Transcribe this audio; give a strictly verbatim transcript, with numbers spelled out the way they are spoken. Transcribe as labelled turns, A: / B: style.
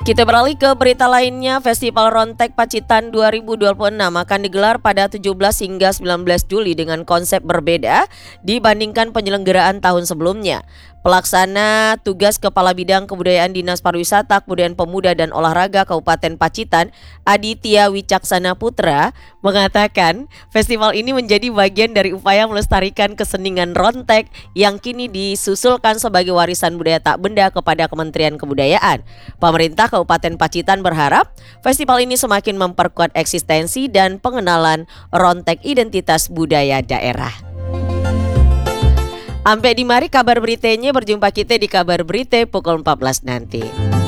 A: Kita beralih ke berita lainnya. Festival Rontek Pacitan dua ribu dua puluh enam akan digelar pada tujuh belas hingga sembilan belas Juli dengan konsep berbeda dibandingkan penyelenggaraan tahun sebelumnya. Pelaksana tugas Kepala Bidang Kebudayaan Dinas Pariwisata, Kebudayaan Pemuda dan Olahraga Kabupaten Pacitan, Aditya Wicaksana Putra, mengatakan festival ini menjadi bagian dari upaya melestarikan kesenian rontek yang kini disusulkan sebagai warisan budaya tak benda kepada Kementerian Kebudayaan. Pemerintah Kabupaten Pacitan berharap festival ini semakin memperkuat eksistensi dan pengenalan rontek identitas budaya daerah. Sampai di mari kabar beritanya, berjumpa kita di kabar berita pukul empat belas nanti.